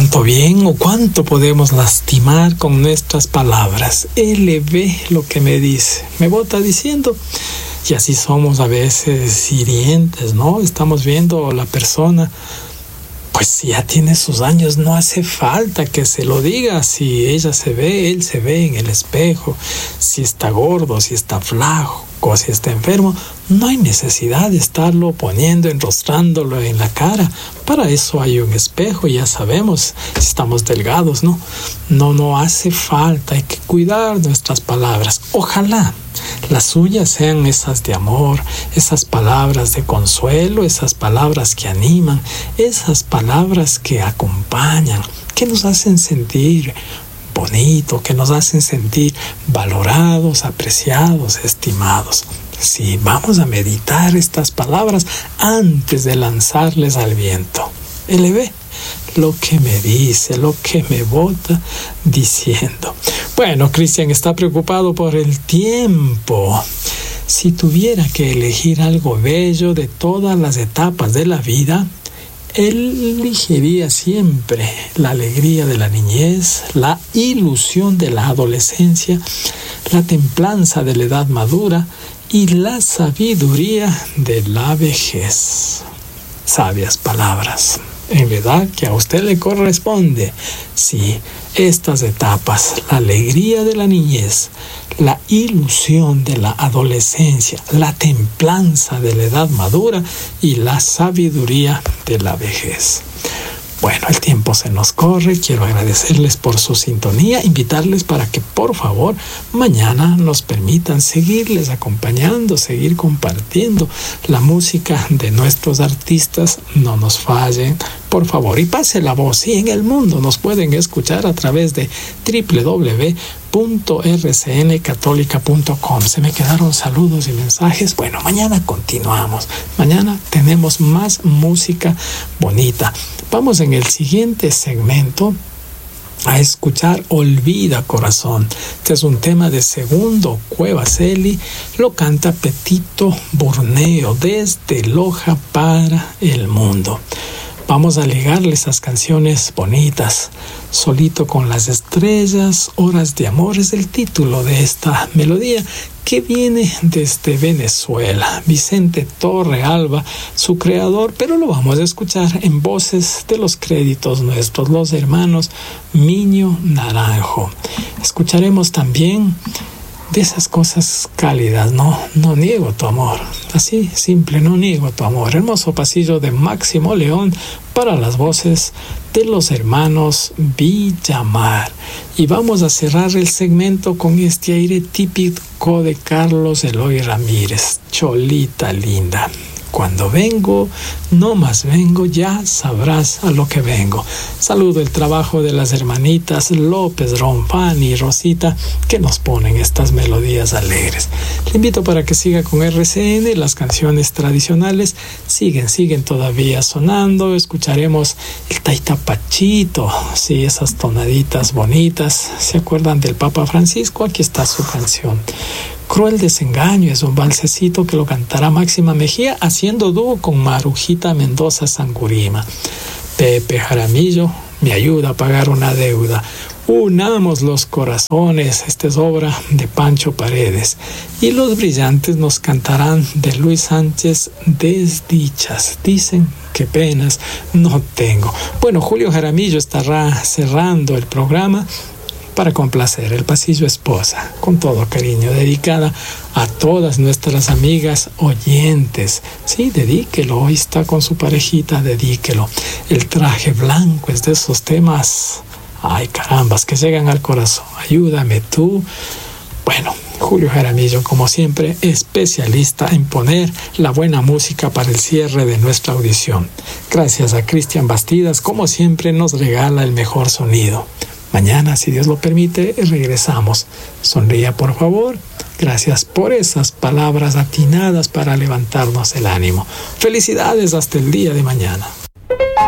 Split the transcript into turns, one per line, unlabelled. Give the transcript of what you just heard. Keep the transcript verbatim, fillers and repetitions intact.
cuánto bien o cuánto podemos lastimar con nuestras palabras. Él ve lo que me dice, me bota diciendo. Y así somos a veces hirientes, ¿no? Estamos viendo a la persona, pues si ya tiene sus años, no hace falta que se lo diga. Si ella se ve, él se ve en el espejo. Si está gordo, si está flaco, o si está enfermo, no hay necesidad de estarlo poniendo, enrostrándolo en la cara. Para eso hay un espejo, ya sabemos si estamos delgados, ¿no? No, no hace falta, hay que cuidar nuestras palabras. Ojalá las suyas sean esas de amor, esas palabras de consuelo, esas palabras que animan, esas palabras que acompañan, que nos hacen sentir bonito, que nos hacen sentir valorados, apreciados, estimados. Sí, vamos a meditar estas palabras antes de lanzarles al viento. Él ve lo que me dice, lo que me bota diciendo. Bueno, Cristian está preocupado por el tiempo. Si tuviera que elegir algo bello de todas las etapas de la vida, él elegiría siempre la alegría de la niñez, la ilusión de la adolescencia, la templanza de la edad madura y la sabiduría de la vejez. Sabias palabras. En verdad que a usted le corresponde, sí, estas etapas, la alegría de la niñez, la ilusión de la adolescencia, la templanza de la edad madura y la sabiduría de la vejez. Bueno, el tiempo se nos corre. Quiero agradecerles por su sintonía, invitarles para que por favor mañana nos permitan seguirles acompañando, seguir compartiendo la música de nuestros artistas. No nos fallen, por favor, y pase la voz. Y en el mundo nos pueden escuchar a través de doble u doble u doble u punto erre ce ene católica punto com. Se me quedaron saludos y mensajes. Bueno, mañana continuamos. Mañana tenemos más música bonita. Vamos en el siguiente segmento a escuchar Olvida Corazón. Este es un tema de Segundo Cuevaseli. Lo canta Petito Borneo desde Loja para el mundo. Vamos a ligarle esas canciones bonitas. Solito con las estrellas, Horas de Amor es el título de esta melodía que viene desde Venezuela. Vicente Torrealba, su creador, pero lo vamos a escuchar en voces de los créditos nuestros, los hermanos Miño Naranjo. Escucharemos también de esas cosas cálidas, no, no niego tu amor, así simple, no niego tu amor. Hermoso pasillo de Máximo León para las voces de los hermanos Villamar. Y vamos a cerrar el segmento con este aire típico de Carlos Eloy Ramírez, Cholita linda. Cuando vengo, no más vengo, ya sabrás a lo que vengo. Saludo el trabajo de las hermanitas López, Ronfán y Rosita, que nos ponen estas melodías alegres. Le invito para que siga con erre ce ene, las canciones tradicionales siguen, siguen todavía sonando. Escucharemos el Taitapachito, sí, esas tonaditas bonitas. ¿Se acuerdan del Papa Francisco? Aquí está su canción. Cruel Desengaño es un valsecito que lo cantará Máxima Mejía haciendo dúo con Marujita Mendoza Sangurima. Pepe Jaramillo me ayuda a pagar una deuda. Unamos los corazones, esta es obra de Pancho Paredes. Y Los Brillantes nos cantarán de Luis Sánchez, Desdichas. Dicen que penas no tengo. Bueno, Julio Jaramillo estará cerrando el programa para complacer el pasillo esposa, con todo cariño, dedicada a todas nuestras amigas oyentes. Sí, dedíquelo, hoy está con su parejita, dedíquelo. El Traje Blanco es de esos temas, ay carambas, que llegan al corazón. Ayúdame tú. Bueno, Julio Jaramillo, como siempre, especialista en poner la buena música para el cierre de nuestra audición. Gracias a Cristian Bastidas, como siempre, nos regala el mejor sonido. Mañana, si Dios lo permite, regresamos. Sonría, por favor. Gracias por esas palabras atinadas para levantarnos el ánimo. Felicidades hasta el día de mañana.